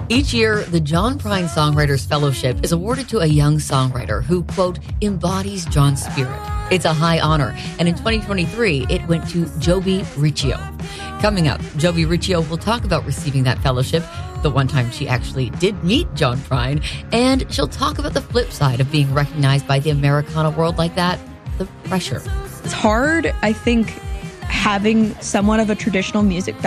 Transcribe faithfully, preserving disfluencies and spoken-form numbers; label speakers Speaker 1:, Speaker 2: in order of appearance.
Speaker 1: Each year, the John Prine Songwriters Fellowship is awarded to a young songwriter who, quote, embodies John's spirit. It's a high honor, and in twenty twenty-three, it went to Joby Riccio. Coming up, Joby Riccio will talk about receiving that fellowship, the one time she actually did meet John Prine, and she'll talk about the flip side of being recognized by the Americana world like that, the pressure.
Speaker 2: It's hard, I think, having somewhat of a traditional music